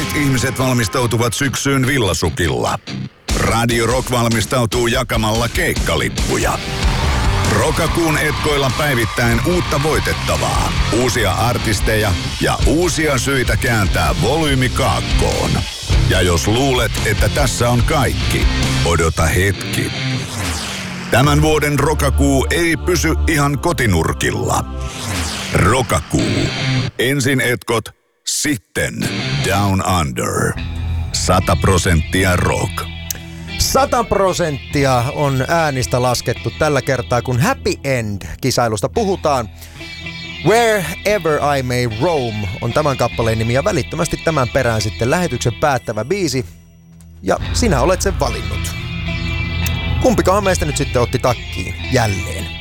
ihmiset valmistautuvat syksyyn villasukilla. Radio Rock valmistautuu jakamalla keikkalippuja. Rokakuun etkoilla päivittäin uutta voitettavaa, uusia artisteja ja uusia syitä kääntää volyymi kaakkoon. Ja jos luulet, että tässä on kaikki, odota hetki. Tämän vuoden Rokakuu ei pysy ihan kotinurkilla. Rokakuu. Ensin etkot, sitten Down Under. 100% rock. 100% on äänistä laskettu tällä kertaa, kun Happy End-kisailusta puhutaan. Wherever I May Roam on tämän kappaleen nimi ja välittömästi tämän perään sitten lähetyksen päättävä biisi. Ja sinä olet sen valinnut. Kumpikohan meistä nyt sitten otti takkiin jälleen?